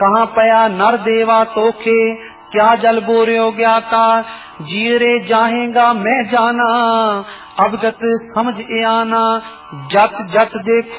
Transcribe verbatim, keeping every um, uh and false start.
कहाँ पया नर देवा तोखे, क्या जल बोर्यो ज्ञाता, जीरे जाहेगा मैं जाना, अब गत समझ ए आना, जत जत देखो